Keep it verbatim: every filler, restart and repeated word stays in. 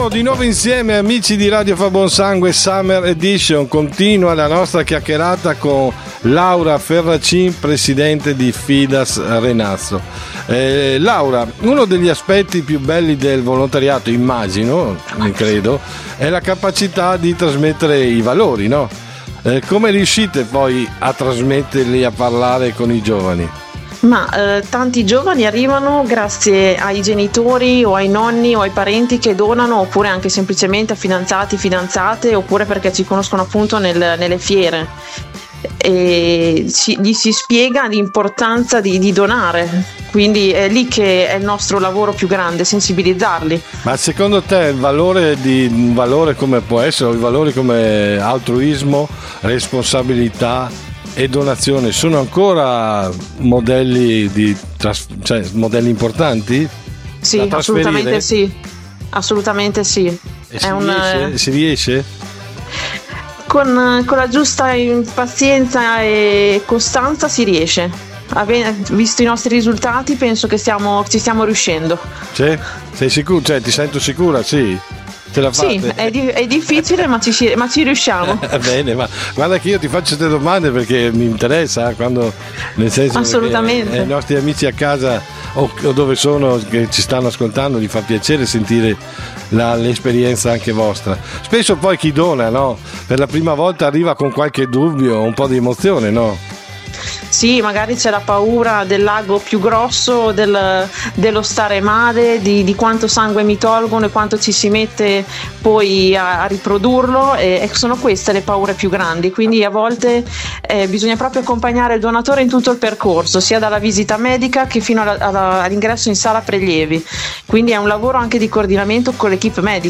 Siamo di nuovo insieme, amici di Radio Fa Buon Sangue Summer Edition. Continua la nostra chiacchierata con Laura Ferracin, presidente di Fidas Renazzo. Eh, Laura, uno degli aspetti più belli del volontariato, immagino, credo, è la capacità di trasmettere i valori, no? Eh, come riuscite poi a trasmetterli, a parlare con i giovani? Ma eh, tanti giovani arrivano grazie ai genitori o ai nonni o ai parenti che donano, oppure anche semplicemente a fidanzati, fidanzate, oppure perché ci conoscono appunto nel, nelle fiere. E ci, gli si spiega l'importanza di, di donare, quindi è lì che è il nostro lavoro più grande, sensibilizzarli. Ma secondo te il valore di un valore come può essere, i valori come altruismo, responsabilità e donazione sono ancora modelli di tras- cioè modelli importanti? Sì, assolutamente sì. Assolutamente sì. E è si, un, riesce? si riesce? Con, con la giusta pazienza e costanza si riesce. Ave- visto i nostri risultati, penso che stiamo, ci stiamo riuscendo. Sì? Sei sicuro? Cioè, ti sento sicura? Sì. Ce la fate? Sì, è, di- è difficile, ma ci, ma ci riusciamo. Bene, ma guarda che io ti faccio queste domande perché mi interessa, quando, nel senso assolutamente. Che ai nostri amici a casa o, o dove sono che ci stanno ascoltando gli fa piacere sentire la, l'esperienza anche vostra. Spesso poi chi dona, no? Per la prima volta arriva con qualche dubbio, un po' di emozione, no? Sì, magari c'è la paura del lago più grosso, del, dello stare male, di, di quanto sangue mi tolgono e quanto ci si mette poi a, a riprodurlo, e, e sono queste le paure più grandi, quindi a volte eh, bisogna proprio accompagnare il donatore in tutto il percorso, sia dalla visita medica che fino alla, alla, all'ingresso in sala prelievi, quindi è un lavoro anche di coordinamento con l'equipe medica.